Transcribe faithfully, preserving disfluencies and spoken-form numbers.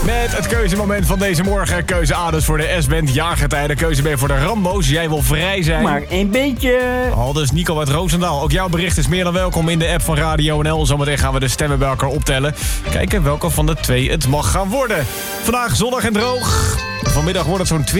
Met het keuzemoment van deze morgen. Keuze A dus voor de S-band jaargetijden. Keuze B voor de Rambo's. Jij wil vrij zijn. Maar een beetje. Al dus Nico uit Roosendaal. Ook jouw bericht is meer dan welkom in de app van Radio N L. Zometeen gaan we de stemmen bij elkaar optellen. Kijken welke van de twee het mag gaan worden. Vandaag zonnig en droog. Vanmiddag wordt het zo'n twintig.